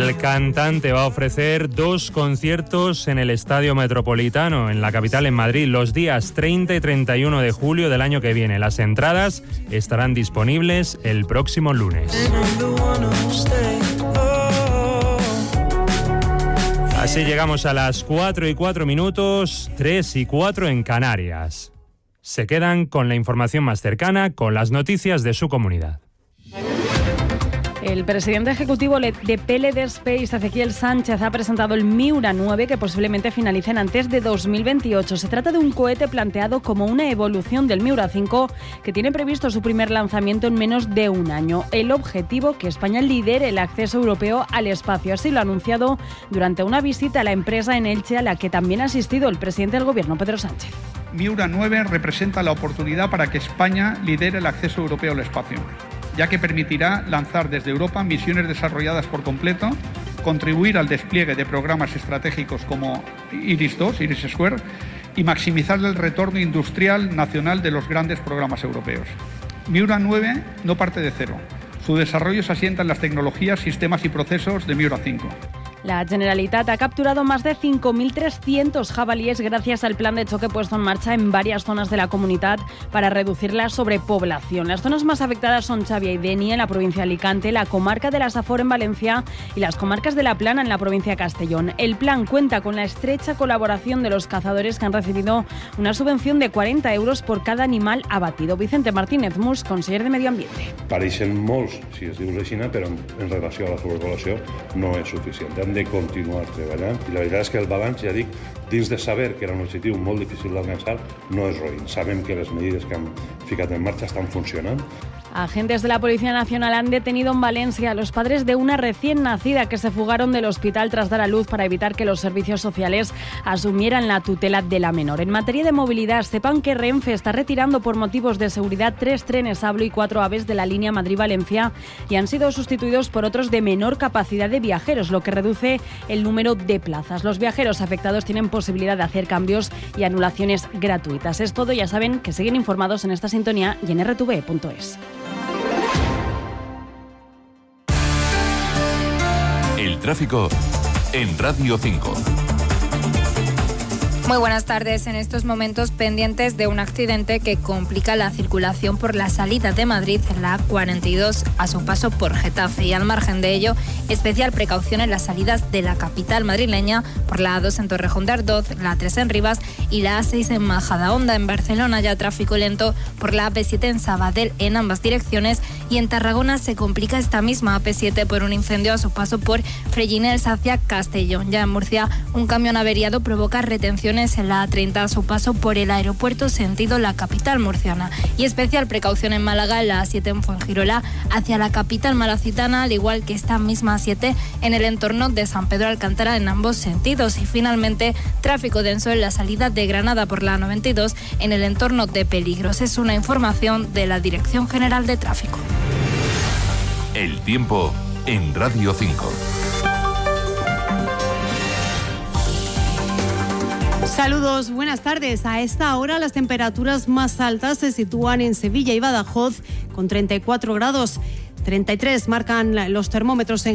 El cantante va a ofrecer 2 conciertos en el Estadio Metropolitano, en la capital, en Madrid, los días 30 y 31 de julio del año que viene. Las entradas estarán disponibles el próximo lunes. Así llegamos a las 4:04, 3:04 en Canarias. Se quedan con la información más cercana, con las noticias de su comunidad. El presidente ejecutivo de PLD Space, Ezequiel Sánchez, ha presentado el Miura 9, que posiblemente finalicen antes de 2028. Se trata de un cohete planteado como una evolución del Miura 5, que tiene previsto su primer lanzamiento en menos de un año. El objetivo, que España lidere el acceso europeo al espacio. Así lo ha anunciado durante una visita a la empresa en Elche, a la que también ha asistido el presidente del Gobierno, Pedro Sánchez. Miura 9 representa la oportunidad para que España lidere el acceso europeo al espacio, ya que permitirá lanzar desde Europa misiones desarrolladas por completo, contribuir al despliegue de programas estratégicos como Iris Square, y maximizar el retorno industrial nacional de los grandes programas europeos. Miura 9 no parte de cero. Su desarrollo se asienta en las tecnologías, sistemas y procesos de Miura 5. La Generalitat ha capturado más de 5.300 jabalíes gracias al plan de choque puesto en marcha en varias zonas de la comunidad para reducir la sobrepoblación. Las zonas más afectadas son Xàbia y Dénia, en la provincia de Alicante, la comarca de la Safor, en Valencia, y las comarcas de La Plana, en la provincia de Castellón. El plan cuenta con la estrecha colaboración de los cazadores, que han recibido una subvención de 40 euros por cada animal abatido. Vicente Martínez Mus, conseller de Medio Ambiente. Pareixen molts, si es diu així, però en relació a la sobrepoblació no és suficient. Hem de continuar treballant, i la veritat és que el balanç, ja dic, dins de saber que era un objectiu molt difícil d'alcançar, no és roïn. Sabem que les medides que han ficat en marxa estan funcionant. Agentes de la Policía Nacional han detenido en Valencia a los padres de una recién nacida que se fugaron del hospital tras dar a luz para evitar que los servicios sociales asumieran la tutela de la menor. En materia de movilidad, sepan que Renfe está retirando por motivos de seguridad 3 trenes Hablo y 4 AVEs de la línea Madrid-Valencia, y han sido sustituidos por otros de menor capacidad de viajeros, lo que reduce el número de plazas. Los viajeros afectados tienen posibilidad de hacer cambios y anulaciones gratuitas. Es todo, ya saben que siguen informados en esta sintonía y en rtv.es. El tráfico en Radio 5. Muy buenas tardes. En estos momentos pendientes de un accidente que complica la circulación por la salida de Madrid en la A42 a su paso por Getafe, y al margen de ello, especial precaución en las salidas de la capital madrileña por la A2 en Torrejón de Ardoz, la A3 en Rivas y la A6 en Majadahonda. En Barcelona ya tráfico lento por la AP7 en Sabadell en ambas direcciones, y en Tarragona se complica esta misma AP7 por un incendio a su paso por Freginels hacia Castellón. Ya en Murcia, un camión averiado provoca retenciones en la A30 a su paso por el aeropuerto sentido la capital murciana, y especial precaución en Málaga en la A7 en Fuengirola hacia la capital malacitana, al igual que esta misma A7 en el entorno de San Pedro Alcántara en ambos sentidos. Y finalmente, tráfico denso en la salida de Granada por la A92 en el entorno de Peligros. Es una información de la Dirección General de Tráfico. El tiempo en Radio 5. Saludos, buenas tardes. A esta hora las temperaturas más altas se sitúan en Sevilla y Badajoz con 34 grados. 33 marcan los termómetros en